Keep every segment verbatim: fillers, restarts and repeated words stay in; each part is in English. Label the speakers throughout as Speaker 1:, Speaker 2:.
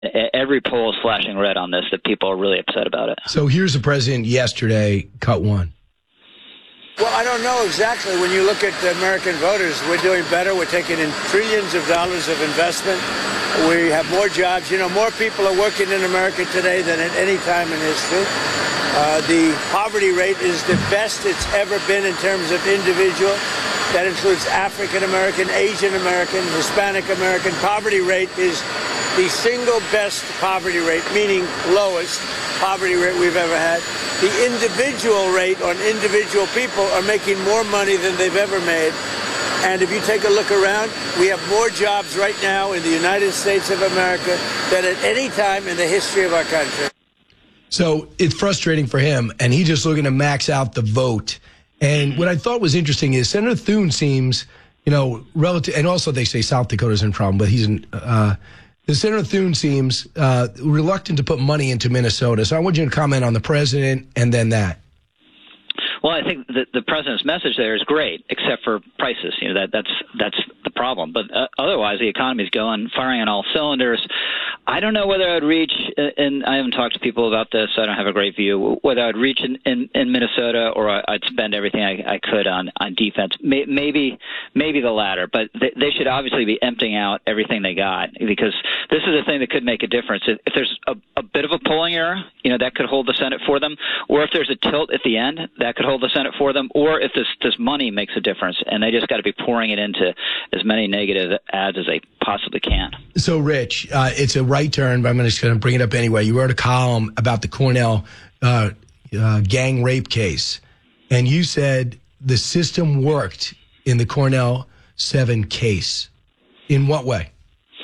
Speaker 1: Every poll is flashing red on this, that people are really upset about it.
Speaker 2: So here's the president yesterday, cut one.
Speaker 3: Well, I don't know exactly. When you look at the American voters, we're doing better. We're taking in trillions of dollars of investment. We have more jobs. You know, more people are working in America today than at any time in history. Uh, the poverty rate is the best it's ever been in terms of individual. That includes African American, Asian American, Hispanic American. Poverty rate is the single best poverty rate, meaning lowest poverty rate we've ever had. The individual rate on individual people are making more money than they've ever made. And if you take a look around, we have more jobs right now in the United States of America than at any time in the history of our country.
Speaker 2: So it's frustrating for him, and he's just looking to max out the vote. And what I thought was interesting is Senator Thune seems, you know, relative, and also they say South Dakota's in a problem, but he's in, uh, the Senator Thune seems uh, reluctant to put money into Minnesota. So I want you to comment on the president and then that.
Speaker 1: Well, I think that the president's message there is great, except for prices. You know, that that's that's the problem. But uh, otherwise, the economy's going, firing on all cylinders. I don't know whether I'd reach, and I haven't talked to people about this, so I don't have a great view, whether I'd reach in, in, in Minnesota or I'd spend everything I, I could on, on defense. May, maybe maybe the latter, but they, they should obviously be emptying out everything they got, because this is the thing that could make a difference. If, if there's a, a bit of a polling error, you know, that could hold the Senate for them, or if there's a tilt at the end, that could hold the Senate for them, or if this, this money makes a difference, and they just got to be pouring it into as many negative ads as they possibly can.
Speaker 2: So, Rich, uh, it's a right turn, but I'm just going to bring it up anyway. You wrote a column about the Cornell uh, uh, gang rape case, and you said the system worked in the Cornell seven case. In what way?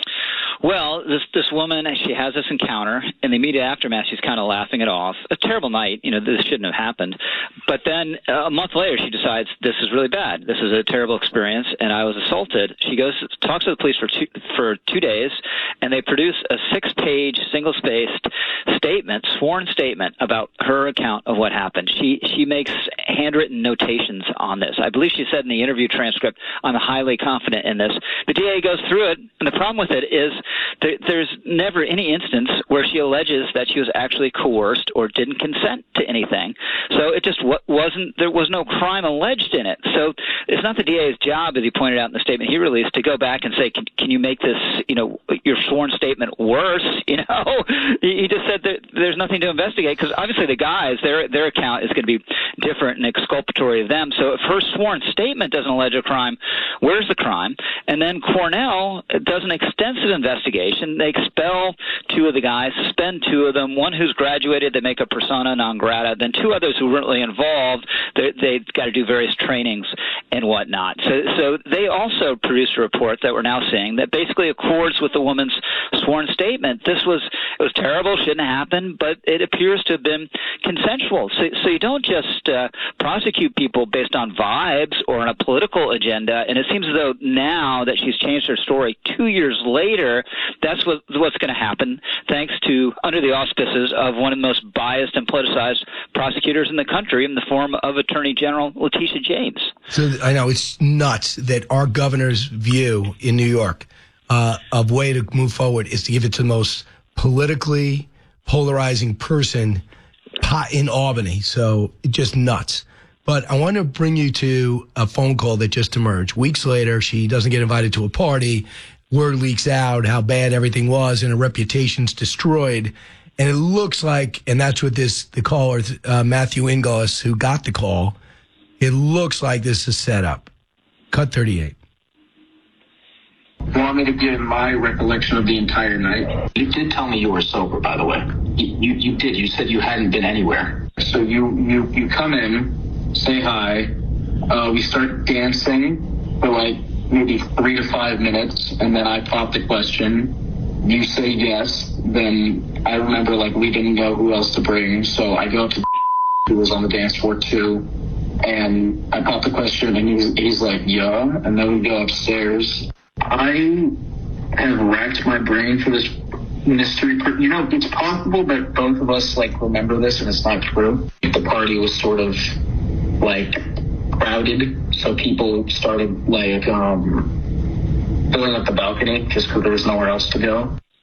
Speaker 1: Well, this this woman, she has this encounter. In the immediate aftermath, she's kind of laughing it off. A terrible night. You know, this shouldn't have happened. But then uh, a month later, she decides this is really bad. This is a terrible experience, and I was assaulted. She goes, talks to the police for two, for two days, and they produce a six-page, single-spaced statement, sworn statement about her account of what happened. She she makes handwritten notations on this. I believe she said in the interview transcript, I'm highly confident in this. The D A goes through it, and the problem with it is there, there's never any instance where she alleges that she was actually coerced or didn't consent to anything. So it just wasn't, there was no crime alleged in it. So it's not the D A's job, as he pointed out in the statement he released, to go back and say, can, can you make this, you know, your sworn statement worse? You know, he just said that there's nothing to investigate, because obviously the guys, their their account is going to be different and exculpatory of them. So if her sworn statement doesn't allege a crime, where's the crime? And then Cornell does an extensive investigation. They expel two of the guys, suspend two of them, one who's graduated, they make a persona non grata, then two others who weren't really involved, they, they've got to do various trainings and whatnot. So, so they also produced a report that we're now seeing that basically accords with the woman's sworn statement. This was, it was terrible, shouldn't happen, but it appears to have been consensual. So, so you don't just uh, prosecute people based on vibes or on a political agenda, and it seems as though now that she's changed her story two years later, that's what, what's going to happen, thanks to, under the auspices of one of the most biased and politicized prosecutors in the country in the form of Attorney General Letitia James.
Speaker 2: So I know it's nuts that our governor's view in New York uh, of way to move forward is to give it to the most politically polarizing person in Albany. So just nuts. But I want to bring you to a phone call that just emerged. Weeks later, she doesn't get invited to a party. Word leaks out how bad everything was, and her reputation's destroyed. And it looks like, and that's what this, the caller, uh, Matthew Inglis, who got the call, it looks like this is set up. Cut thirty-eight.
Speaker 4: You want me to give my recollection of the entire night?
Speaker 5: You did tell me you were sober, by the way. You you, you did. You said you hadn't been anywhere.
Speaker 4: So you, you, you come in, say hi, uh, we start dancing for like maybe three to five minutes, and then I pop the question. You say yes, then I remember like we didn't know who else to bring, so I go up to who was on the dance floor too, and I pop the question, and he's, he's like, yeah, and then we go upstairs. I have racked my brain for this mystery. Per- you know, it's possible that both of us like remember this and it's not true. The party was sort of like crowded, so people started like um filling up the balcony just because there was nowhere else to go.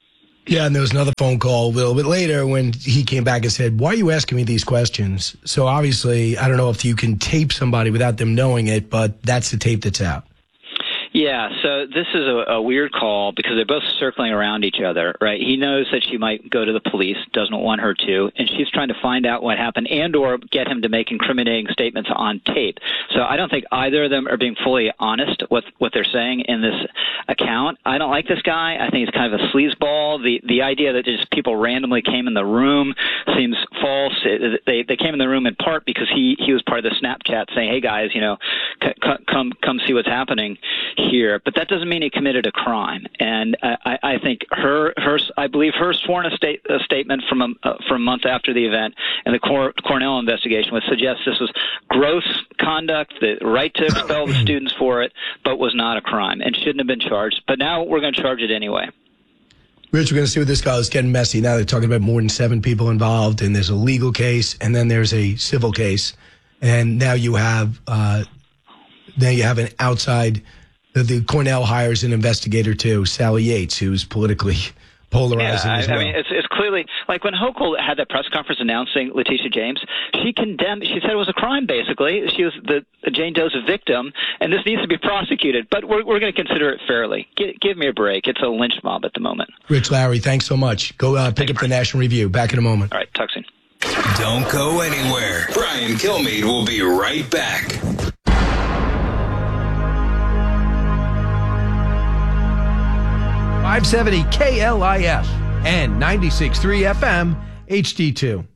Speaker 2: Yeah, and there was another phone call a little bit later when he came back and said, why are you asking me these questions? So obviously, I don't know if you can tape somebody without them knowing it, but that's the tape that's out.
Speaker 1: Yeah, so this is a, a weird call because they're both circling around each other, right? He knows that she might go to the police, doesn't want her to, and she's trying to find out what happened and or get him to make incriminating statements on tape. So I don't think either of them are being fully honest with what they're saying in this account. I don't like this guy. I think he's kind of a sleazeball. The the idea that just people randomly came in the room seems false. It, they they came in the room in part because he, he was part of the Snapchat saying, hey, guys, you know, c- c- come come see what's happening here, but that doesn't mean he committed a crime. And I, I think her, her, I believe her sworn a, state, a statement from a, uh, from a month after the event and the Cor- Cornell investigation would suggest this was gross conduct, the right to expel the students for it, but was not a crime and shouldn't have been charged. But now we're going to charge it anyway.
Speaker 2: Rich, we're going to see what this guy is getting messy. Now they're talking about more than seven people involved, and there's a legal case, and then there's a civil case, and now you have uh, now you have an outside. The, the Cornell hires an investigator too, Sally Yates, who's politically polarizing
Speaker 1: yeah, I,
Speaker 2: as well.
Speaker 1: I mean, it's, it's clearly like when Hochul had that press conference announcing Letitia James, she condemned. She said it was a crime. Basically, she was the, the Jane Doe's a victim, and this needs to be prosecuted. But we're we're going to consider it fairly. Give, give me a break. It's a lynch mob at the moment.
Speaker 2: Rich Larry, thanks so much. Go uh, pick up the National Review. Back in a moment.
Speaker 1: All right, talk soon.
Speaker 6: Don't go anywhere. Brian Kilmeade will be right back.
Speaker 7: five seventy K L I S and ninety-six point three F M H D two.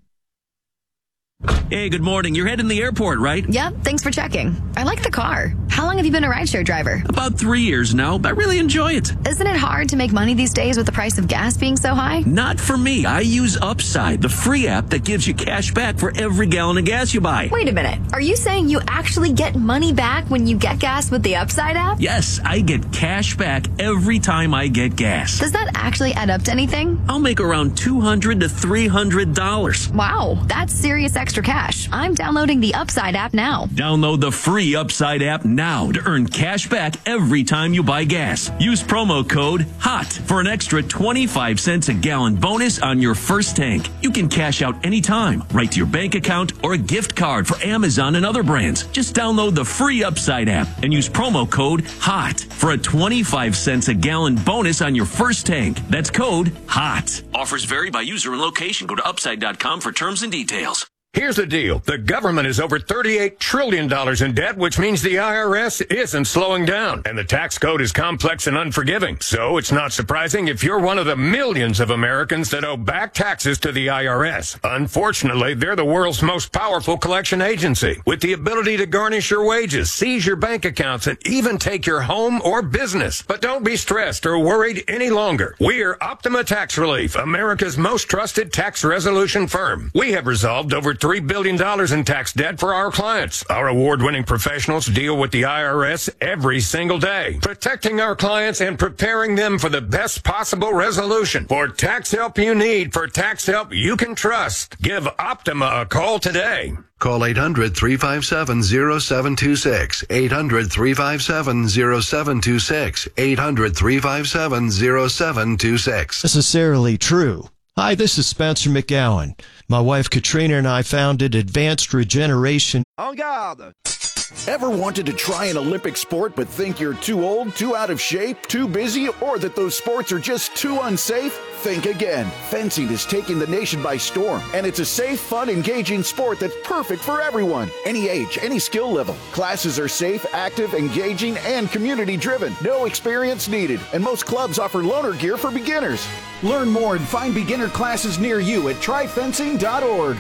Speaker 8: Hey, good morning. You're heading to the airport, right?
Speaker 9: Yep, thanks for checking. I like the car. How long have you been a rideshare driver?
Speaker 8: About three years now. I really enjoy it.
Speaker 9: Isn't it hard to make money these days with the price of gas being so high?
Speaker 8: Not for me. I use Upside, the free app that gives you cash back for every gallon of gas you buy.
Speaker 9: Wait a minute. Are you saying you actually get money back when you get gas with the Upside app?
Speaker 8: Yes, I get cash back every time I get gas.
Speaker 9: Does that actually add up to anything?
Speaker 8: I'll make around two hundred to three hundred dollars.
Speaker 9: Wow, that's serious extra cash. I'm downloading the Upside app now.
Speaker 8: Download the free Upside app now to earn cash back every time you buy gas. Use promo code HOT for an extra twenty-five cents a gallon bonus on your first tank. You can cash out anytime, right to your bank account or a gift card for Amazon and other brands. Just download the free Upside app and use promo code HOT for a twenty-five cents a gallon bonus on your first tank. That's code HOT. Offers vary by user and location. Go to upside dot com for terms and details.
Speaker 10: Here's the deal. The government is over thirty-eight trillion dollars in debt, which means the I R S isn't slowing down. And the tax code is complex and unforgiving. So it's not surprising if you're one of the millions of Americans that owe back taxes to the I R S. Unfortunately, they're the world's most powerful collection agency, with the ability to garnish your wages, seize your bank accounts, and even take your home or business. But don't be stressed or worried any longer. We're Optima Tax Relief, America's most trusted tax resolution firm. We have resolved over three billion dollars in tax debt for our clients. Our award-winning professionals deal with the I R S every single day, protecting our clients and preparing them for the best possible resolution. For tax help you need, for tax help you can trust, give Optima a call today.
Speaker 11: Call eight hundred, three five seven, zero seven two six, eight hundred, three five seven, zero seven two six, eight hundred, three five seven, zero seven two six.
Speaker 12: Necessarily true. Hi, this is Spencer McGowan. My wife Katrina and I founded Advanced Regeneration.
Speaker 13: En garde! Ever wanted to try an Olympic sport but think you're too old, too out of shape, too busy, or that those sports are just too unsafe? Think again. Fencing is taking the nation by storm, and it's a safe, fun, engaging sport that's perfect for everyone. Any age, any skill level. Classes are safe, active, engaging, and community-driven. No experience needed, and most clubs offer loaner gear for beginners. Learn more and find beginner classes near you at try fencing dot org.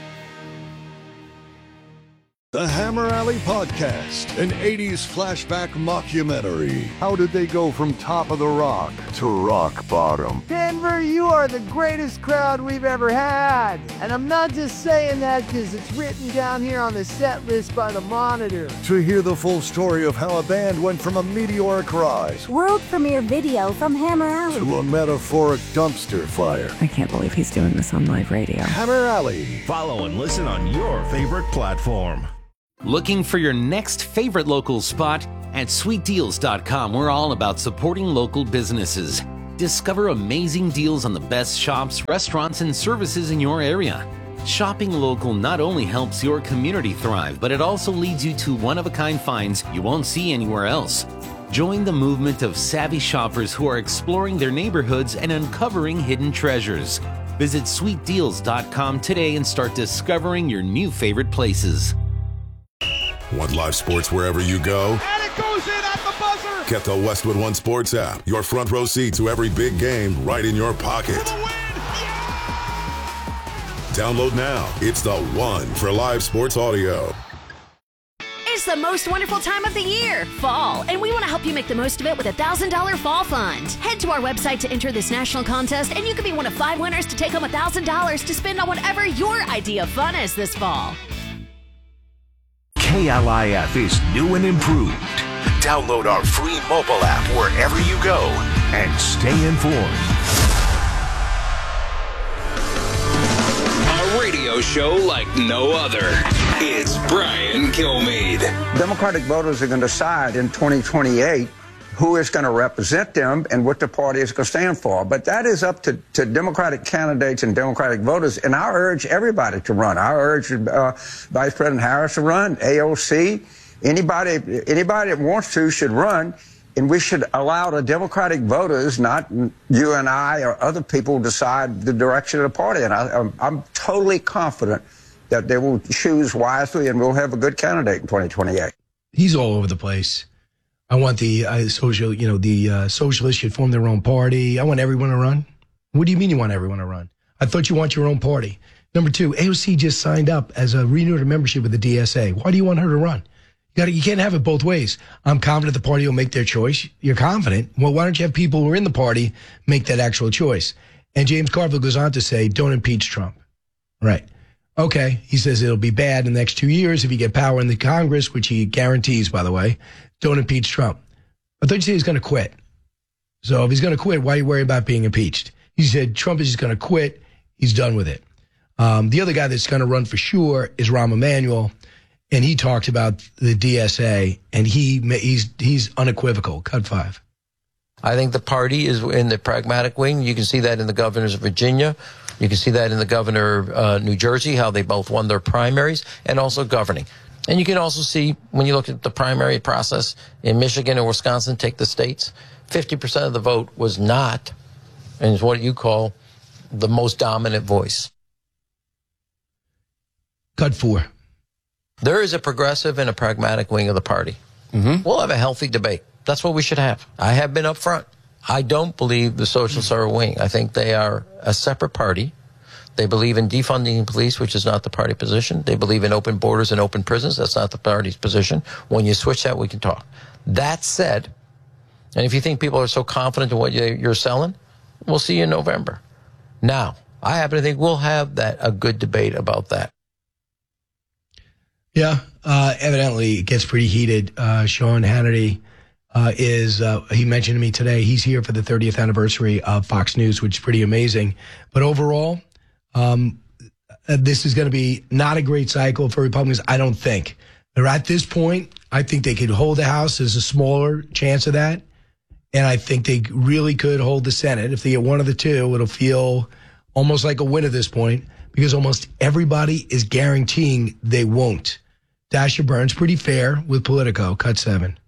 Speaker 14: The Hammer Alley Podcast, an eighties flashback mockumentary. How did they go from top of the rock to rock bottom?
Speaker 15: Denver, you are the greatest crowd we've ever had. And I'm not just saying that because it's written down here on the set list by the Monitor.
Speaker 14: To hear the full story of how a band went from a meteoric rise,
Speaker 16: world premiere video from Hammer Alley,
Speaker 14: to a metaphoric dumpster fire.
Speaker 17: I can't believe he's doing this on live radio.
Speaker 14: Hammer Alley.
Speaker 18: Follow and listen on your favorite platform.
Speaker 19: Looking for your next favorite local spot? At sweet deals dot com, we're all about supporting local businesses. Discover amazing deals on the best shops, restaurants, and services in your area. Shopping local not only helps your community thrive, but it also leads you to one-of-a-kind finds you won't see anywhere else. Join the movement of savvy shoppers who are exploring their neighborhoods and uncovering hidden treasures. Visit sweet deals dot com today and start discovering your new favorite places.
Speaker 20: Want live sports wherever you go?
Speaker 21: And it goes in at the buzzer!
Speaker 20: Get the Westwood One Sports app. Your front row seat to every big game right in your pocket. Download now. It's the one for live sports audio.
Speaker 22: It's the most wonderful time of the year, fall, and we want to help you make the most of it with a one thousand dollars Fall Fund. Head to our website to enter this national contest, and you could be one of five winners to take home one thousand dollars to spend on whatever your idea of fun is this fall.
Speaker 23: K L I F is new and improved. Download our free mobile app wherever you go and stay informed.
Speaker 6: A radio show like no other. It's Brian Kilmeade.
Speaker 24: Democratic voters are going to decide in twenty twenty-eight who is going to represent them and what the party is going to stand for. But that is up to, to Democratic candidates and Democratic voters. And I urge everybody to run. I urge uh, Vice President Harris to run, A O C. Anybody, anybody that wants to should run. And we should allow the Democratic voters, not you and I or other people, decide the direction of the party. And I, I'm, I'm totally confident that they will choose wisely and we'll have a good candidate in twenty twenty-eight.
Speaker 2: He's all over the place. I want the uh, social, you know, the uh, socialists should form their own party. I want everyone to run. What do you mean you want everyone to run? I thought you want your own party. Number two, A O C just signed up as a renewed membership with the D S A. Why do you want her to run? You got you can't have it both ways. I'm confident the party will make their choice. You're confident. Well, why don't you have people who are in the party make that actual choice? And James Carville goes on to say, don't impeach Trump. Right. Okay. He says it'll be bad in the next two years if you get power in the Congress, which he guarantees, by the way. Don't impeach Trump. I thought you said he's going to quit. So if he's going to quit, why are you worried about being impeached? He said Trump is just going to quit. He's done with it. Um, the other guy that's going to run for sure is Rahm Emanuel. And he talked about the D S A, and he he's he's unequivocal. Cut five.
Speaker 25: I think the party is in the pragmatic wing. You can see that in the governors of Virginia. You can see that in the governor of uh, New Jersey, how they both won their primaries, and also governing. And you can also see, when you look at the primary process in Michigan and Wisconsin, take the states, fifty percent of the vote was not, and is what you call the most dominant voice.
Speaker 2: Cut four.
Speaker 25: There is a progressive and a pragmatic wing of the party. Mm-hmm. We'll have a healthy debate. That's what we should have. I have been up front. I don't believe the socialists are a wing. I think they are a separate party. They believe in defunding police, which is not the party position. They believe in open borders and open prisons. That's not the party's position. When you switch that, we can talk. That said, and if you think people are so confident in what you're selling, we'll see you in November. Now, I happen to think we'll have that a good debate about that.
Speaker 2: Yeah, uh, evidently it gets pretty heated. Uh, Sean Hannity uh, is, uh, he mentioned to me today, he's here for the thirtieth anniversary of Fox News, which is pretty amazing. But overall, um, this is going to be not a great cycle for Republicans, I don't think. They're at this point, I think they could hold the House. There's a smaller chance of that. And I think they really could hold the Senate. If they get one of the two, it'll feel almost like a win at this point, because almost everybody is guaranteeing they won't. Dasha Burns, pretty fair with Politico. Cut seven.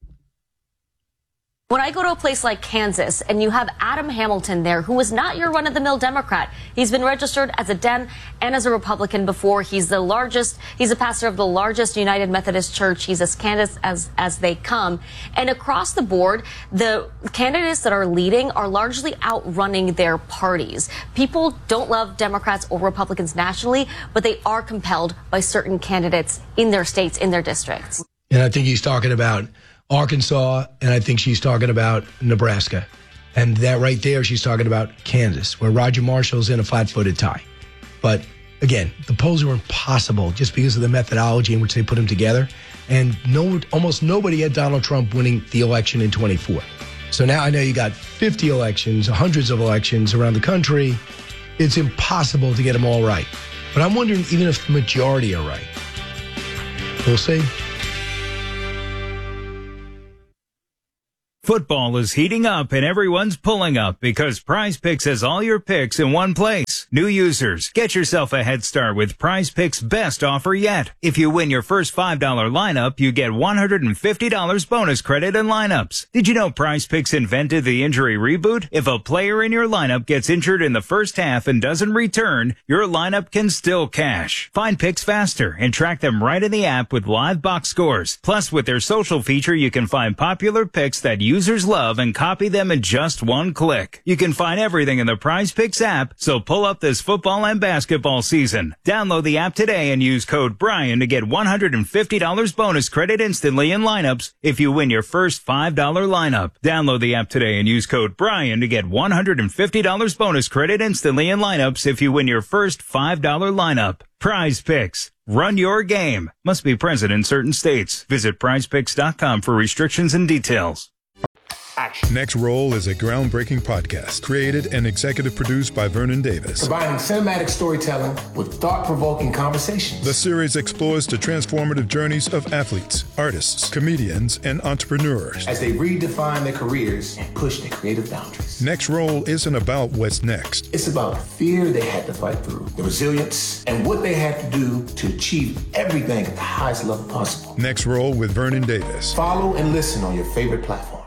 Speaker 26: When I go to a place like Kansas and you have Adam Hamilton there, who is not your run-of-the-mill Democrat. He's been registered as a Dem and as a Republican before. He's the largest, he's a pastor of the largest United Methodist Church. He's as candidate as, as they come. And across the board, the candidates that are leading are largely outrunning their parties. People don't love Democrats or Republicans nationally, but they are compelled by certain candidates in their states, in their districts.
Speaker 2: And I think he's talking about Arkansas, and I think she's talking about Nebraska. And that right there, she's talking about Kansas, where Roger Marshall's in a flat-footed tie. But again, the polls are impossible just because of the methodology in which they put them together. And no, almost nobody had Donald Trump winning the election in twenty-four. So now I know you got fifty elections, hundreds of elections around the country. It's impossible to get them all right. But I'm wondering even if the majority are right. We'll see.
Speaker 1: Football is heating up and everyone's pulling up because Prize Picks has all your picks in one place. New users, get yourself a head start with Prize Picks' best offer yet. If you win your first five dollar lineup, you get one hundred fifty dollars bonus credit in lineups. Did you know Prize Picks invented the injury reboot? If a player in your lineup gets injured in the first half and doesn't return, your lineup can still cash. Find picks faster and track them right in the app with live box scores. Plus, with their social feature, you can find popular picks that you users love and copy them in just one click. You can find everything in the Prize Picks app, so pull up this football and basketball season. Download the app today and use code Brian to get one hundred fifty dollars bonus credit instantly in lineups if you win your first five dollar lineup. Download the app today and use code Brian to get one hundred fifty dollars bonus credit instantly in lineups if you win your first five dollar lineup. Prize Picks. Run your game. Must be present in certain states. Visit prize picks dot com for restrictions and details.
Speaker 3: Next Roll is a groundbreaking podcast created and executive produced by Vernon Davis.
Speaker 4: Combining cinematic storytelling with thought-provoking conversations.
Speaker 3: The series explores the transformative journeys of athletes, artists, comedians, and entrepreneurs
Speaker 4: as they redefine their careers and push their creative boundaries.
Speaker 3: Next Roll isn't about what's next.
Speaker 4: It's about the fear they had to fight through, the resilience, and what they had to do to achieve everything at the highest level possible.
Speaker 3: Next Roll with Vernon Davis.
Speaker 4: Follow and listen on your favorite platform.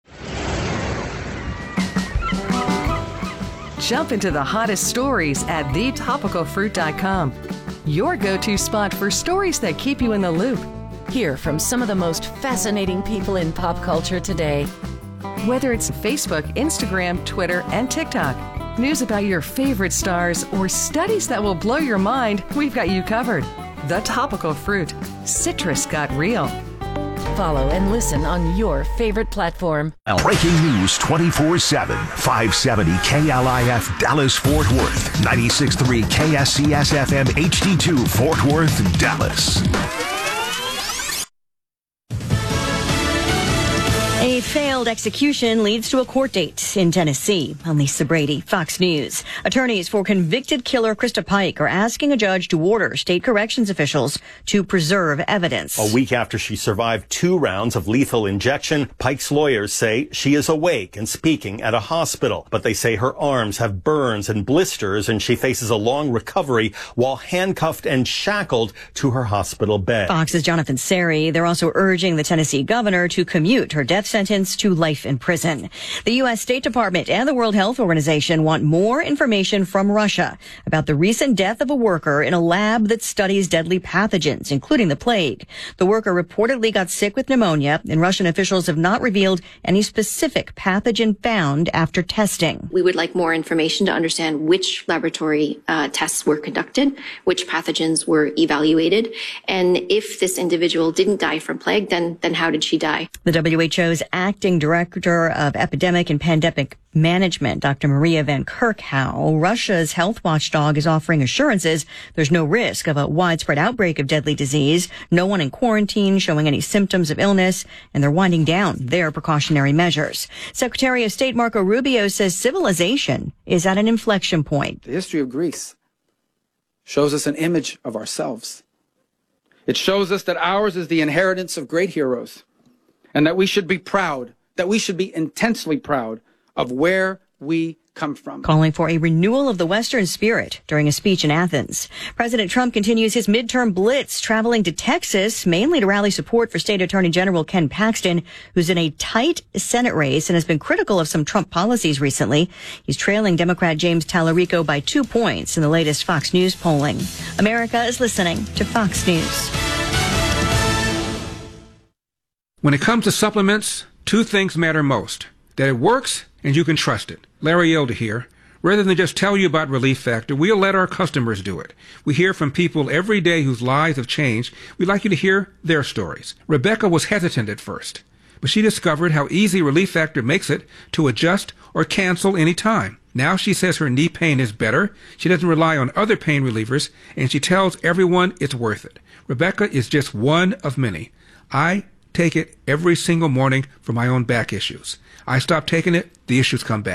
Speaker 5: Jump into the hottest stories at the topical fruit dot com. Your go-to spot for stories that keep you in the loop.
Speaker 7: Hear from some of the most fascinating people in pop culture today.
Speaker 5: Whether it's Facebook, Instagram, Twitter, and TikTok, news about your favorite stars, or studies that will blow your mind, we've got you covered. The Topical Fruit. Citrus got real.
Speaker 7: Follow and listen on your favorite platform.
Speaker 23: Breaking news twenty-four seven. five seventy K L I F Dallas Fort Worth. ninety-six point three K S C S F M H D two Fort Worth, Dallas.
Speaker 9: A failed execution leads to a court date in Tennessee. I'm Lisa Brady, Fox News. Attorneys for convicted killer Krista Pike are asking a judge to order state corrections officials to preserve evidence.
Speaker 27: A week after she survived two rounds of lethal injection, Pike's lawyers say she is awake and speaking at a hospital. But they say her arms have burns and blisters and she faces a long recovery while handcuffed and shackled to her hospital bed.
Speaker 9: Fox's Jonathan Seri. They're also urging the Tennessee governor to commute her death sentence to life in prison. The U S State Department and the World Health Organization want more information from Russia about the recent death of a worker in a lab that studies deadly pathogens, including the plague. The worker reportedly got sick with pneumonia, and Russian officials have not revealed any specific pathogen found after testing.
Speaker 28: We would like more information to understand which laboratory uh, tests were conducted, which pathogens were evaluated, and if this individual didn't die from plague, then then how did she die?
Speaker 9: The W H O's acting director of epidemic and pandemic management, Doctor Maria Van Kerkhove, Russia's health watchdog is offering assurances there's no risk of a widespread outbreak of deadly disease, no one in quarantine showing any symptoms of illness, and they're winding down their precautionary measures. Secretary of State Marco Rubio says civilization is at an inflection point.
Speaker 29: The history of Greece shows us an image of ourselves. It shows us that ours is the inheritance of great heroes, and that we should be proud, that we should be intensely proud of where we come from.
Speaker 9: Calling for a renewal of the Western spirit during a speech in Athens. President Trump continues his midterm blitz, traveling to Texas, mainly to rally support for State Attorney General Ken Paxton, who's in a tight Senate race and has been critical of some Trump policies recently. He's trailing Democrat James Tallarico by two points in the latest Fox News polling. America is listening to Fox News.
Speaker 30: When it comes to supplements, two things matter most. That it works and you can trust it. Larry Elder here. Rather than just tell you about Relief Factor, we'll let our customers do it. We hear from people every day whose lives have changed. We'd like you to hear their stories. Rebecca was hesitant at first, but she discovered how easy Relief Factor makes it to adjust or cancel any time. Now she says her knee pain is better, she doesn't rely on other pain relievers, and she tells everyone it's worth it. Rebecca is just one of many. I take it every single morning for my own back issues. I stop taking it, the issues come back.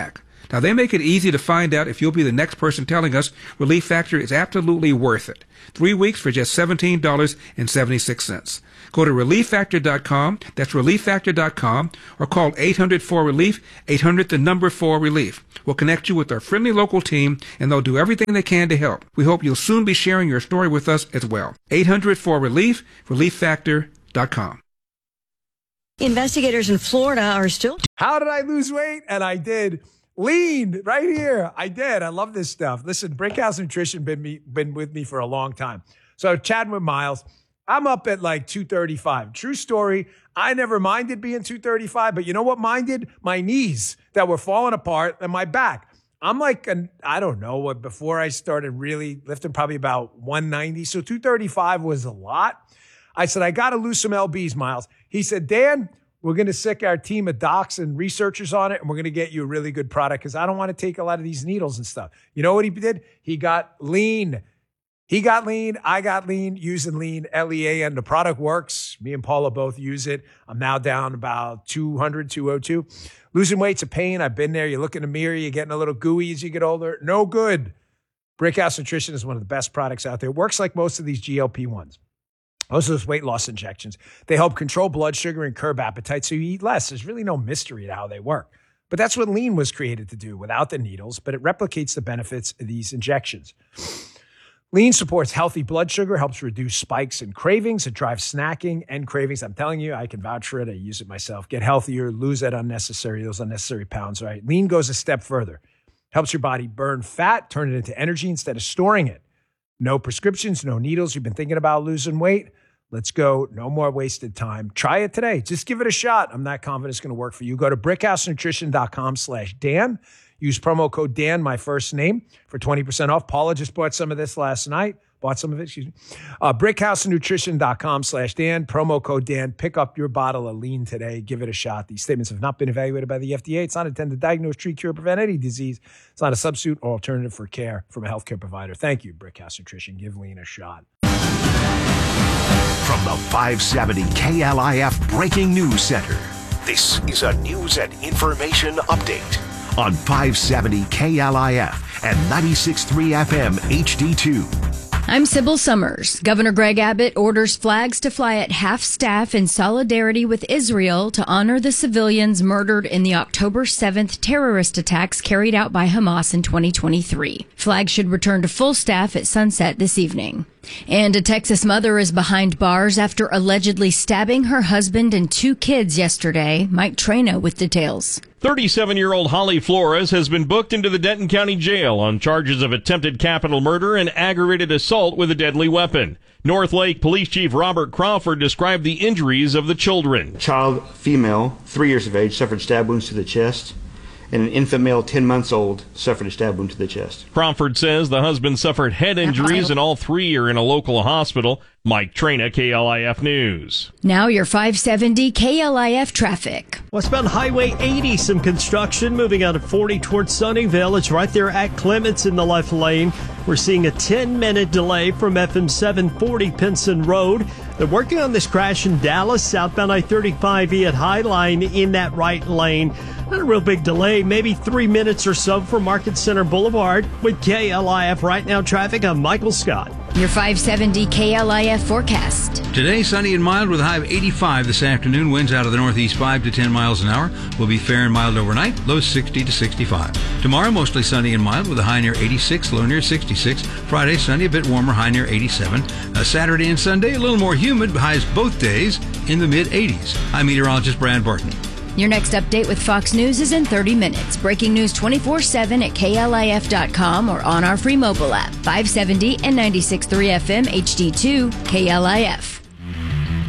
Speaker 30: Now, they make it easy to find out if you'll be the next person telling us Relief Factor is absolutely worth it. Three weeks for just seventeen dollars and seventy-six cents. Go to relief factor dot com, that's relief factor dot com, or call eight hundred four relief, eight hundred the number four relief. We'll connect you with our friendly local team, and they'll do everything they can to help. We hope you'll soon be sharing your story with us as well. eight hundred four relief, relief factor dot com.
Speaker 9: Investigators in Florida are still...
Speaker 8: How did I lose weight? And I did. Lean right here. I did. I love this stuff. Listen, Brickhouse Nutrition been me been with me for a long time. So chatting with Miles, I'm up at like two thirty-five. True story. I never minded being two thirty-five, but you know what minded? My knees that were falling apart and my back. I'm like, an, I don't know what, before I started really lifting, probably about one ninety. So two thirty-five was a lot. I said, I got to lose some L Bs, Miles. He said, Dan, we're going to sick our team of docs and researchers on it, and we're going to get you a really good product because I don't want to take a lot of these needles and stuff. You know what he did? He got lean. He got lean. I got lean using lean, L E A, and the product works. Me and Paula both use it. I'm now down about two hundred, two oh two. Losing weight's a pain. I've been there. You look in the mirror, you're getting a little gooey as you get older. No good. Brickhouse Nutrition is one of the best products out there. It works like most of these G L P ones. Most of those weight loss injections, they help control blood sugar and curb appetite so you eat less. There's really no mystery to how they work. But that's what lean was created to do without the needles, but it replicates the benefits of these injections. Lean supports healthy blood sugar, helps reduce spikes and cravings. It drives snacking and cravings. I'm telling you, I can vouch for it. I use it myself. Get healthier, lose that unnecessary, those unnecessary pounds, right? Lean goes a step further. Helps your body burn fat, turn it into energy instead of storing it. No prescriptions, no needles. You've been thinking about losing weight? Let's go. No more wasted time. Try it today. Just give it a shot. I'm not confident it's going to work for you. Go to brickhouse nutrition dot com slash Dan. Use promo code Dan, my first name, for twenty percent off. Paula just bought some of this last night. Bought some of it, excuse me. Uh, brickhouse nutrition dot com slash Dan. Promo code Dan. Pick up your bottle of lean today. Give it a shot. These statements have not been evaluated by the F D A. It's not intended to diagnose, treat, cure, prevent any disease. It's not a substitute or alternative for care from a healthcare provider. Thank you, Brickhouse Nutrition. Give lean a shot.
Speaker 23: From the five seventy K L I F Breaking News Center, this is a news and information update on five seventy K L I F and ninety-six point three F M H D two.
Speaker 10: I'm Sybil Summers. Governor Greg Abbott orders flags to fly at half staff in solidarity with Israel to honor the civilians murdered in the October seventh terrorist attacks carried out by Hamas in twenty twenty-three. Flags should return to full staff at sunset this evening. And a Texas mother is behind bars after allegedly stabbing her husband and two kids yesterday. Mike Trena with details.
Speaker 11: thirty-seven-year-old Holly Flores has been booked into the Denton County Jail on charges of attempted capital murder and aggravated assault with a deadly weapon. North Lake Police Chief Robert Crawford described the injuries of the children.
Speaker 12: Child, female, three years of age, suffered stab wounds to the chest, and an infant male, ten months old, suffered a stab wound to the chest.
Speaker 11: Crawford says the husband suffered head injuries and all three are in a local hospital. Mike Trena, K L I F News.
Speaker 10: Now your five seventy K L I F traffic.
Speaker 13: Westbound Highway eighty, some construction moving out of forty towards Sunnyvale. It's right there at Clements in the left lane. We're seeing a ten-minute delay from F M seven forty Pinson Road. They're working on this crash in Dallas, southbound I thirty-five E at Highline in that right lane. Not a real big delay, maybe three minutes or so from Market Center Boulevard. With K L I F Right Now traffic, I'm Michael Scott.
Speaker 10: Your five seventy K L I F forecast.
Speaker 14: Today, sunny and mild with a high of eighty-five this afternoon. Winds out of the northeast five to ten miles an hour. Will be fair and mild overnight. Low sixty to sixty-five. Tomorrow, mostly sunny and mild with a high near eighty-six, low near sixty-six. Friday, sunny, a bit warmer, high near eighty-seven. Uh, Saturday and Sunday, a little more humid, highs both days in the mid-eighties. I'm meteorologist Brad Barton.
Speaker 10: Your next update with Fox News is in thirty minutes. Breaking news twenty-four seven at K L I F dot com or on our free mobile app. five seventy and ninety-six point three F M H D two K L I F.